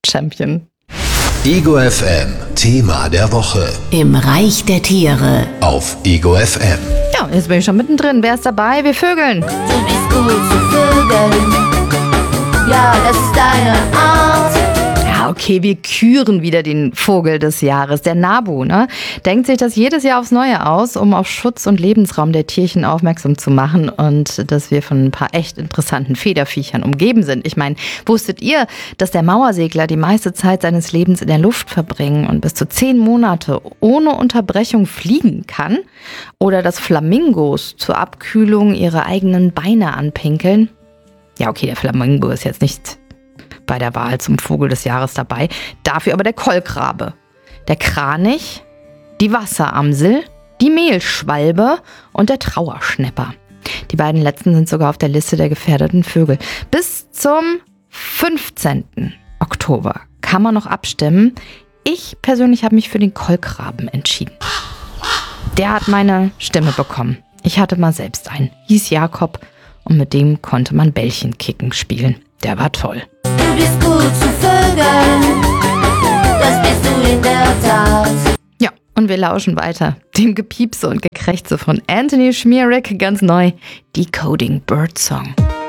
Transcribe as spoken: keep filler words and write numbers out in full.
Champion. Ego F M, Thema der Woche. Im Reich der Tiere. Auf Ego F M. Ja, jetzt bin ich schon mittendrin. Wer ist dabei? Wir vögeln. Du bist gut zu vögeln. Ja, das ist deine Art. Ja, okay, wir küren wieder den Vogel des Jahres. Der Nabu, ne? Denkt sich das jedes Jahr aufs Neue aus, um auf Schutz und Lebensraum der Tierchen aufmerksam zu machen und dass wir von ein paar echt interessanten Federviechern umgeben sind. Ich meine, wusstet ihr, dass der Mauersegler die meiste Zeit seines Lebens in der Luft verbringen und bis zu zehn Monate ohne Unterbrechung fliegen kann? Oder dass Flamingos zur Abkühlung ihre eigenen Beine anpinkeln? Ja, okay, der Flamingo ist jetzt nicht bei der Wahl zum Vogel des Jahres dabei. Dafür aber der Kolkrabe, der Kranich, die Wasseramsel, die Mehlschwalbe und der Trauerschnäpper. Die beiden letzten sind sogar auf der Liste der gefährdeten Vögel. Bis zum fünfzehnten Oktober kann man noch abstimmen. Ich persönlich habe mich für den Kolkraben entschieden. Der hat meine Stimme bekommen. Ich hatte mal selbst einen, hieß Jakob und mit dem konnte man Bällchenkicken spielen. Der war toll. Du bist gut zu vögeln. Das bist du in der Tat. Ja, und wir lauschen weiter dem Gepiepse und Gekrächze von Anthony Schmierig, ganz neu, Decoding Birdsong.